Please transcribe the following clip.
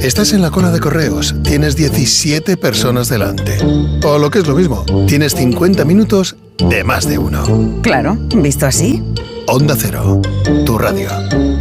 Estás en la cola de correos, tienes 17 personas delante. O lo que es lo mismo, tienes 50 minutos de más de uno. Claro, visto así. Onda Cero, tu radio.